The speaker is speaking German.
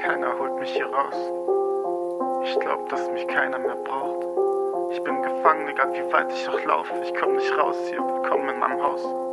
Keiner holt mich hier raus. Ich glaub, dass mich keiner mehr braucht. Ich bin gefangen, egal wie weit ich auch laufe. Ich komm nicht raus hier, willkommen in meinem Haus.